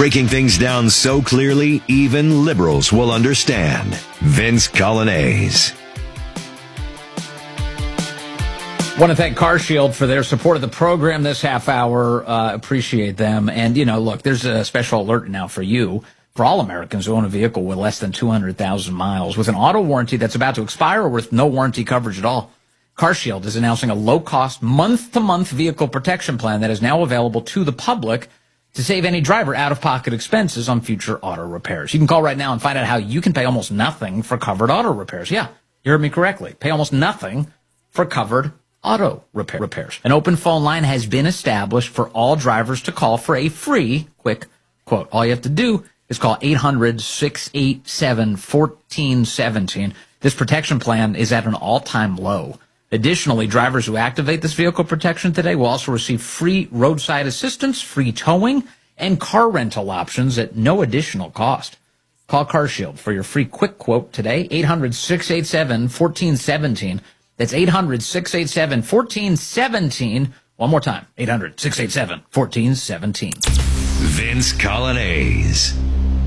breaking things down so clearly even liberals will understand. Vince Coglianese. Want to thank CarShield for their support of the program this half hour. Appreciate them. And, look, there's a special alert now for you, for all Americans who own a vehicle with less than 200,000 miles. With an auto warranty that's about to expire or with no warranty coverage at all, CarShield is announcing a low-cost, month-to-month vehicle protection plan that is now available to the public to save any driver out-of-pocket expenses on future auto repairs. You can call right now and find out how you can pay almost nothing for covered auto repairs. Yeah, you heard me correctly. Pay almost nothing for covered auto repairs. An open phone line has been established for all drivers to call for a free, quick quote. All you have to do is call 800-687-1417. This protection plan is at an all-time low. Additionally, drivers who activate this vehicle protection today will also receive free roadside assistance, free towing, and car rental options at no additional cost. Call CarShield for your free quick quote today, 800-687-1417. That's 800-687-1417. One more time, 800-687-1417. Vince Coglianese.